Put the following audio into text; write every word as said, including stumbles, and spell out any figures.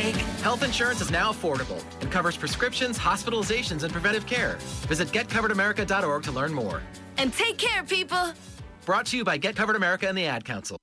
take. Health insurance is now affordable and covers prescriptions, hospitalizations, and preventive care. Visit get covered america dot org to learn more. And take care, people. Brought to you by Get Covered America and the Ad Council.